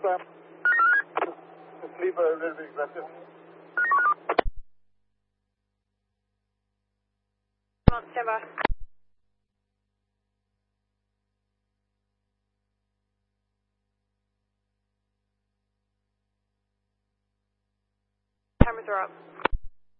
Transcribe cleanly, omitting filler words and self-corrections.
Sleep a little bit aggressive. Come on, stand by. Timers are up.